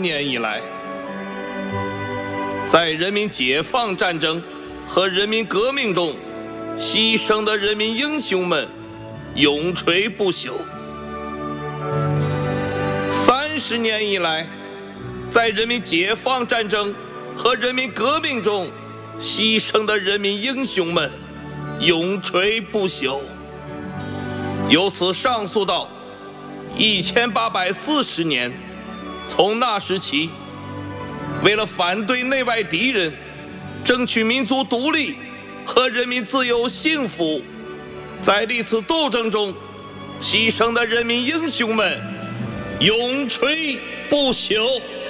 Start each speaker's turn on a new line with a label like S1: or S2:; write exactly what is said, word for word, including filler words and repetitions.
S1: 年以来，在人民解放战争和人民革命中牺牲的人民英雄们永垂不朽。三十年以来，在人民解放战争和人民革命中牺牲的人民英雄们永垂不朽。由此上溯到一千八百四十年，从那时起，为了反对内外敌人，争取民族独立和人民自由幸福，在历次斗争中牺牲的人民英雄们永垂不朽。